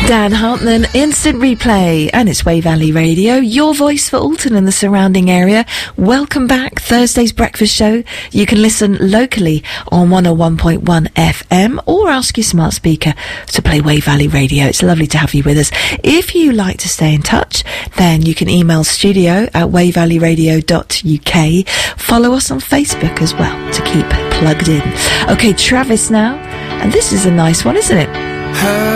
Dan Hartman, Instant Replay, and it's Way Valley Radio, your voice for Alton and the surrounding area. Welcome back, Thursday's breakfast show. You can listen locally on 101.1 FM or ask your smart speaker to play Way Valley Radio. It's lovely to have you with us. If you like to stay in touch, then you can email studio@wayvalleyradio.uk. Follow us on Facebook as well to keep plugged in. Okay, Travis now, and this is a nice one, isn't it?